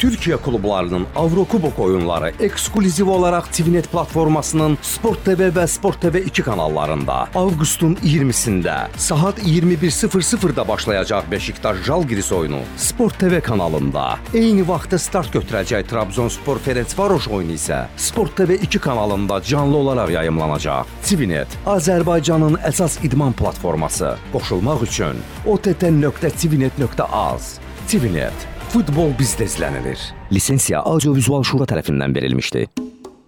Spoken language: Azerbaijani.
Türkiye klublarının Avrokubok oyunları ekskluziv olaraq TVNet platformasının Sport TV və Sport TV 2 kanallarında avqustun 20-sində saat 21:00-da başlayacaq Beşiktaş Jalgiris oyunu Sport TV kanalında, eyni vaxtda start götürəcək Trabzonspor Ferencvaroş oyunu isə Sport TV 2 kanalında canlı olaraq yayımlanacaq. TVNet, Azərbaycanın əsas idman platforması. Qoşulmaq üçün ott.tvnet.az. TVNet, futbol bizdə izlənilir. Lisensiya Audiovizual Şura tərəfindən verilmişdir.